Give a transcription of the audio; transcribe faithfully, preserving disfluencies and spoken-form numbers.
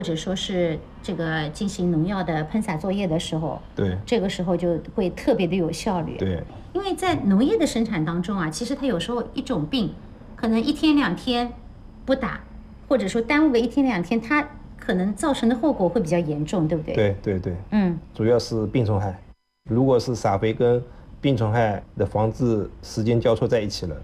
或者说是这个进行农药的喷洒作业的时候， 对， 这个时候就会特别的有效率。 对， 因为在农业的生产当中啊，其实它有时候一种病，可能一天两天不打，或者说耽误个一天两天，它可能造成的后果会比较严重，对不对？ 对对对， 嗯， 主要是病虫害。如果是撒肥跟病虫害的防治时间交错在一起了，